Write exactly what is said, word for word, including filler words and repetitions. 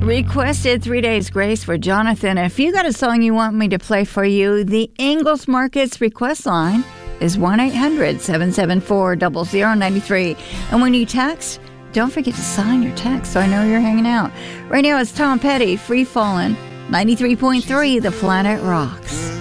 Requested Three Days Grace for Jonathan. If you got a song you want me to play for you, the Ingles Markets request line is one eight hundred seven seven four zero zero nine three. And when you text, don't forget to sign your text so I know you're hanging out. Right now it's Tom Petty, Free Fallin', ninety-three point three The Planet Rocks.